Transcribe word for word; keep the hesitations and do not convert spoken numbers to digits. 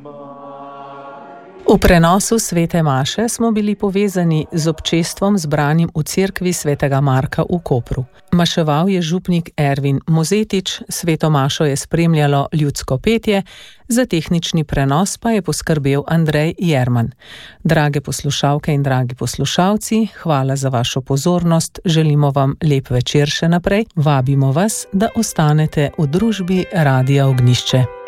V prenosu svete maše smo bili povezani z občestvom zbranim v cerkvi svetega Marka v Kopru. Maševal je župnik Ervin Mozetič, sveto mašo je spremljalo ljudsko petje, za tehnični prenos pa je poskrbel Andrej Jerman. Drage poslušalke in dragi poslušalci, hvala za vašo pozornost, želimo vam lep večer še naprej, vabimo vas, da ostanete v družbi Radia Ognjišče.